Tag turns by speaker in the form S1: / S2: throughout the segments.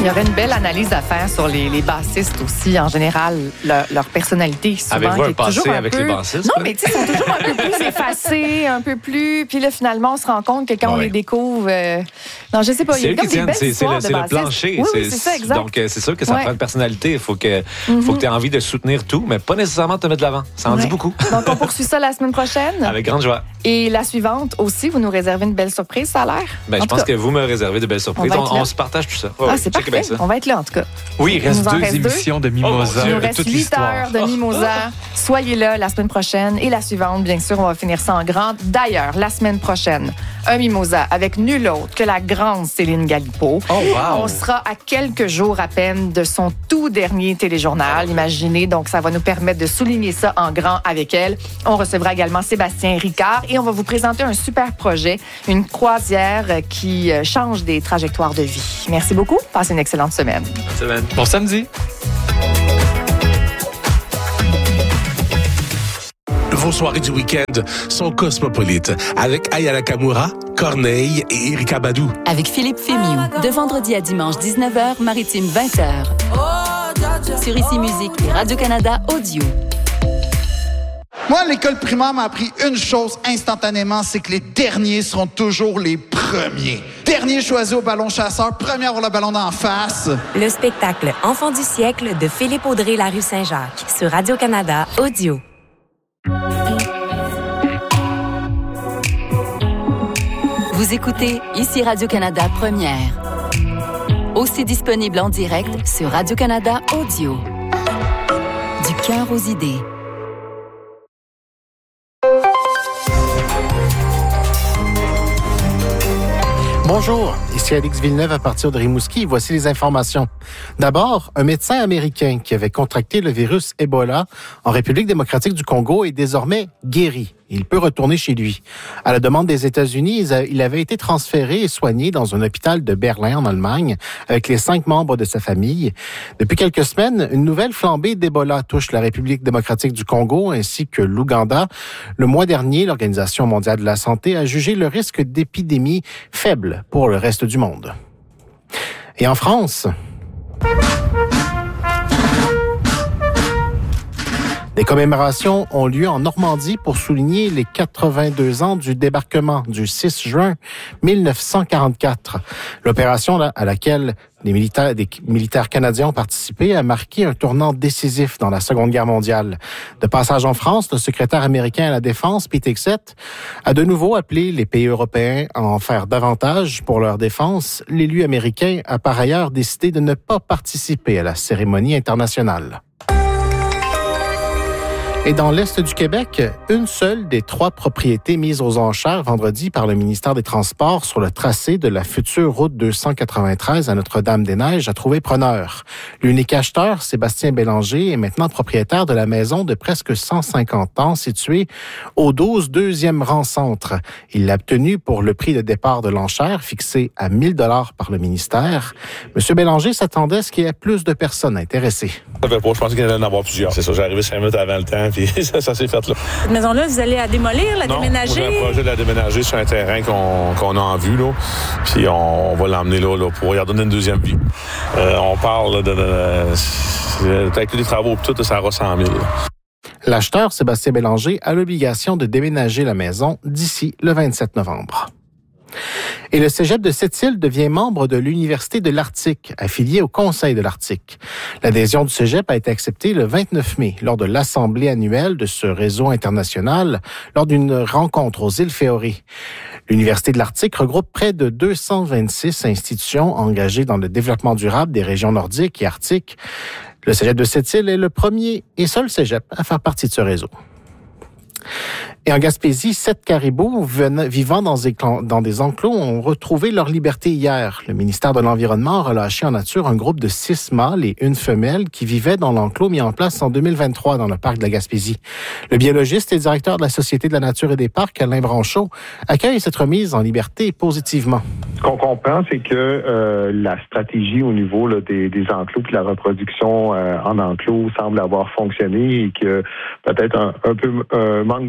S1: Il y aurait une belle analyse à faire sur les bassistes aussi, en général, leur personnalité. Souvent,
S2: avez-vous un passé
S1: toujours
S2: avec les bassistes?
S1: Non, mais tu sais, ils sont toujours un peu plus effacés, un peu plus... Puis là, finalement, on se rend compte que quand on les découvre... Non, je sais pas, il y a comme des belles histoires de bassistes.
S2: C'est le plancher.
S1: Oui, c'est ça, exact.
S2: Donc, c'est sûr que ça prend une personnalité. Il faut que tu aies envie de soutenir tout, mais pas nécessairement te mettre de l'avant. Ça en dit beaucoup.
S1: Donc, on poursuit ça la semaine prochaine.
S2: Avec grande joie.
S1: Et la suivante aussi, vous nous réservez une belle surprise, ça a l'air?
S2: Je pense que vous me réservez de belles surprises. On se partage tout ça.
S1: C'est parfait. On va être là, en tout cas.
S3: Oui, il reste 2 émissions de Mimosa.
S1: Il nous reste 8 heures de Mimosa. Soyez là la semaine prochaine et la suivante. Bien sûr, on va finir ça en grand. D'ailleurs, la semaine prochaine, un Mimosa avec nul autre que la grande Céline Galipo. On sera à quelques jours à peine de son tout dernier téléjournal. Imaginez, donc ça va nous permettre de souligner ça en grand avec elle. On recevra également Sébastien Ricard et on va vous présenter un super projet, une croisière qui change des trajectoires de vie. Merci beaucoup. Passez une excellente semaine.
S2: Bonne semaine.
S3: Bon samedi.
S4: Vos soirées du week-end sont cosmopolites avec Aya Nakamura, Corneille et Erika Badou.
S5: Avec Philippe Fémiou, de vendredi à dimanche 19h, Maritime 20h. Sur Ici Musique et Radio-Canada Audio.
S6: Moi, l'école primaire m'a appris une chose instantanément, c'est que les derniers seront toujours les premiers. Dernier choisi au ballon chasseur, premier à avoir le ballon d'en face.
S7: Le spectacle Enfant du siècle de Philippe Audrey La Rue Saint-Jacques sur Radio-Canada Audio.
S5: Vous écoutez Ici Radio-Canada Première. Aussi disponible en direct sur Radio-Canada Audio. Du cœur aux idées.
S8: Bonjour, ici Alix Villeneuve à partir de Rimouski. Voici les informations. D'abord, un médecin américain qui avait contracté le virus Ebola en République démocratique du Congo est désormais guéri. Il peut retourner chez lui. À la demande des États-Unis, il avait été transféré et soigné dans un hôpital de Berlin, en Allemagne, avec les 5 membres de sa famille. Depuis quelques semaines, une nouvelle flambée d'Ebola touche la République démocratique du Congo ainsi que l'Ouganda. Le mois dernier, l'Organisation mondiale de la santé a jugé le risque d'épidémie faible pour le reste du monde. Et en France... Des commémorations ont lieu en Normandie pour souligner les 82 ans du débarquement du 6 juin 1944. L'opération à laquelle des militaires canadiens ont participé a marqué un tournant décisif dans la Seconde Guerre mondiale. De passage en France, le secrétaire américain à la Défense, Pete Hegseth, a de nouveau appelé les pays européens à en faire davantage pour leur défense. L'élu américain a par ailleurs décidé de ne pas participer à la cérémonie internationale. Et dans l'Est du Québec, une seule des 3 propriétés mises aux enchères vendredi par le ministère des Transports sur le tracé de la future route 293 à Notre-Dame-des-Neiges a trouvé preneur. L'unique acheteur, Sébastien Bélanger, est maintenant propriétaire de la maison de presque 150 ans située au 12 deuxième rang centre. Il l'a obtenue pour le prix de départ de l'enchère fixé à 1 000 $ par le ministère. M. Bélanger s'attendait à ce qu'il y ait plus de personnes intéressées.
S9: Je pensais qu'il y en avoir plusieurs. C'est ça, j'arrivais 5 minutes avant le temps. Puis ça s'est fait là.
S10: Cette maison-là, vous allez la démolir, déménager?
S9: Non, j'ai un projet de la déménager sur un terrain qu'on a en vue, là. Puis on va l'emmener là pour y redonner une deuxième vie. On parle avec les travaux et tout, ça va 100 000.
S8: L'acheteur, Sébastien Bélanger, a l'obligation de déménager la maison d'ici le 27 novembre. Et le cégep de Sept-Îles devient membre de l'Université de l'Arctique, affilié au Conseil de l'Arctique. L'adhésion du cégep a été acceptée le 29 mai lors de l'assemblée annuelle de ce réseau international lors d'une rencontre aux îles Féoré. L'Université de l'Arctique regroupe près de 226 institutions engagées dans le développement durable des régions nordiques et arctiques. Le cégep de Sept-Îles est le premier et seul cégep à faire partie de ce réseau. Et en Gaspésie, 7 caribous vivant dans des enclos ont retrouvé leur liberté hier. Le ministère de l'Environnement a relâché en nature un groupe de 6 mâles et une femelle qui vivaient dans l'enclos mis en place en 2023 dans le parc de la Gaspésie. Le biologiste et directeur de la Société de la nature et des parcs, Alain Branchot, accueille cette remise en liberté positivement.
S11: Ce qu'on comprend, c'est que la stratégie au niveau là, des enclos puis la reproduction en enclos semble avoir fonctionné et que peut-être un peu un manque d'espace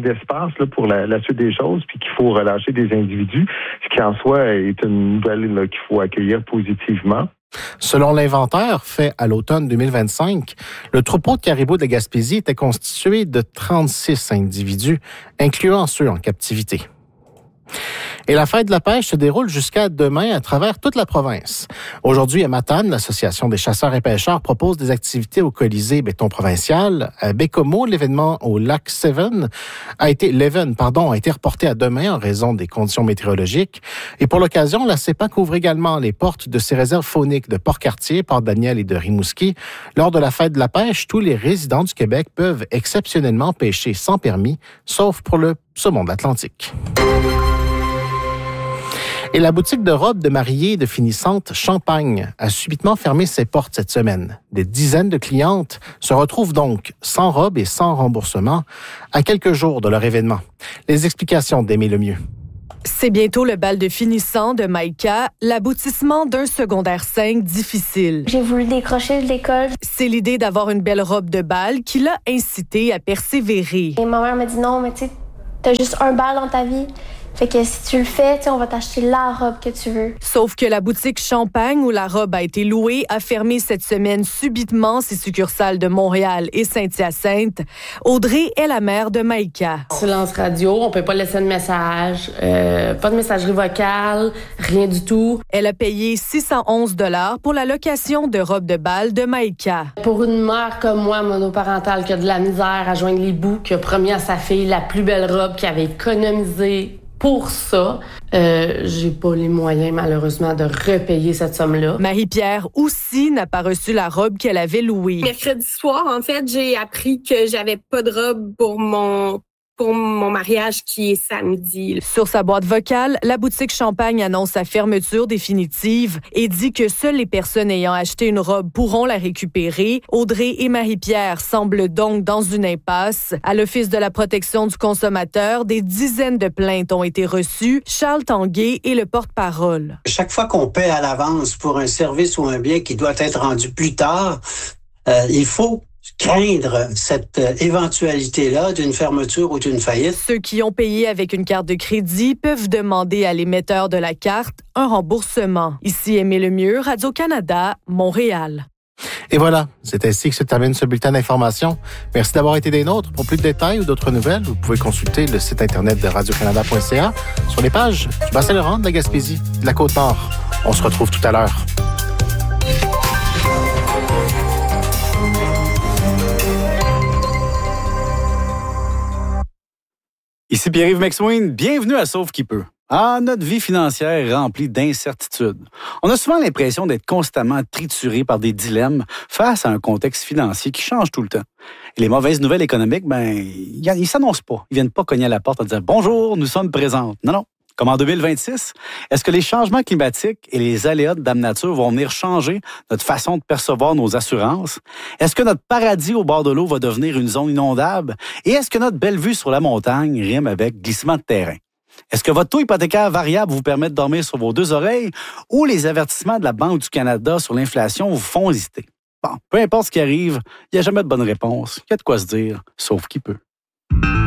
S11: passe là, pour la suite des choses, puis qu'il faut relâcher des individus, ce qui en soi est une nouvelle là, qu'il faut accueillir positivement.
S8: Selon l'inventaire fait à l'automne 2025, le troupeau de caribous de la Gaspésie était constitué de 36 individus, incluant ceux en captivité. Et la fête de la pêche se déroule jusqu'à demain à travers toute la province. Aujourd'hui, à Matane, l'Association des chasseurs et pêcheurs propose des activités au Colisée béton provincial. À Bécomo, l'événement au lac Leven a été reporté à demain en raison des conditions météorologiques. Et pour l'occasion, la CEPAC ouvre également les portes de ses réserves fauniques de Port-Cartier, Port-Daniel et de Rimouski. Lors de la fête de la pêche, tous les résidents du Québec peuvent exceptionnellement pêcher sans permis, sauf pour le saumon de l'Atlantique. Et la boutique de robes de mariée de finissante Champagne a subitement fermé ses portes cette semaine. Des dizaines de clientes se retrouvent donc sans robe et sans remboursement à quelques jours de leur événement. Les explications d'Aimée Lemieux.
S12: C'est bientôt le bal de finissant de Maïka, l'aboutissement d'un secondaire 5 difficile.
S13: J'ai voulu décrocher de l'école.
S12: C'est l'idée d'avoir une belle robe de bal qui l'a incité à persévérer.
S13: Et ma mère m'a dit non, mais tu sais, t'as juste un bal dans ta vie. Fait que si tu le fais, on va t'acheter la robe que tu veux.
S12: Sauf que la boutique Champagne, où la robe a été louée, a fermé cette semaine subitement ses succursales de Montréal et Saint-Hyacinthe. Audrey est la mère de Maïka.
S14: Silence radio, on peut pas laisser de message, pas de messagerie vocale, rien du tout.
S12: Elle a payé 611 $ pour la location de robe de bal de Maïka.
S14: Pour une mère comme moi, monoparentale, qui a de la misère à joindre les bouts, qui a promis à sa fille la plus belle robe, qui avait économisé pour ça, j'ai pas les moyens, malheureusement, de repayer cette somme-là.
S12: Marie-Pierre aussi n'a pas reçu la robe qu'elle avait louée.
S15: Mercredi soir, en fait, j'ai appris que j'avais pas de robe pour mon mariage qui est samedi.
S12: Sur sa boîte vocale, la boutique Champagne annonce sa fermeture définitive et dit que seules les personnes ayant acheté une robe pourront la récupérer. Audrey et Marie-Pierre semblent donc dans une impasse. À l'Office de la protection du consommateur, des dizaines de plaintes ont été reçues. Charles Tanguay est le porte-parole.
S16: Chaque fois qu'on paie à l'avance pour un service ou un bien qui doit être rendu plus tard, il faut craindre cette éventualité-là d'une fermeture ou d'une faillite.
S12: Ceux qui ont payé avec une carte de crédit peuvent demander à l'émetteur de la carte un remboursement. Ici Aimée Lemieux, Radio-Canada, Montréal.
S8: Et voilà, c'est ainsi que se termine ce bulletin d'information. Merci d'avoir été des nôtres. Pour plus de détails ou d'autres nouvelles, vous pouvez consulter le site internet de radiocanada.ca sur les pages du Bas-Saint-Laurent, de la Gaspésie, de la Côte-Nord. On se retrouve tout à l'heure.
S17: Ici Pierre-Yves McSween, bienvenue à Sauve qui peut. Ah, notre vie financière est remplie d'incertitudes. On a souvent l'impression d'être constamment trituré par des dilemmes face à un contexte financier qui change tout le temps. Et les mauvaises nouvelles économiques, ils s'annoncent pas. Ils viennent pas cogner à la porte en disant « Bonjour, nous sommes présents ». Non. Comme en 2026, est-ce que les changements climatiques et les aléas de Dame Nature vont venir changer notre façon de percevoir nos assurances? Est-ce que notre paradis au bord de l'eau va devenir une zone inondable? Et est-ce que notre belle vue sur la montagne rime avec glissement de terrain? Est-ce que votre taux hypothécaire variable vous permet de dormir sur vos deux oreilles ou les avertissements de la Banque du Canada sur l'inflation vous font hésiter? Bon, peu importe ce qui arrive, il n'y a jamais de bonne réponse. Il y a de quoi se dire, sauf qui peut.